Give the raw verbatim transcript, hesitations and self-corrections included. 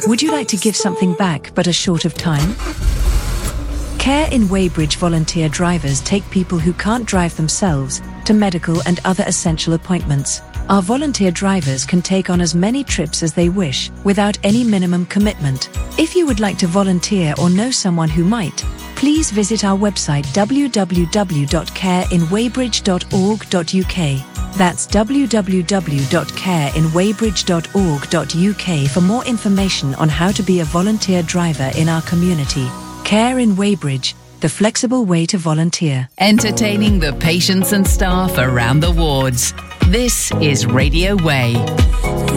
Would you like to give something back but are short of time? Care in Weybridge volunteer drivers take people who can't drive themselves to medical and other essential appointments. Our volunteer drivers can take on as many trips as they wish without any minimum commitment. If you would like to volunteer or know someone who might, please visit our website w w w dot care in weybridge dot org dot u k. That's w w w dot care in weybridge dot org dot u k for more information on how to be a volunteer driver in our community. Care in Weybridge, the flexible way to volunteer. Entertaining the patients and staff around the wards. This is Radio Way.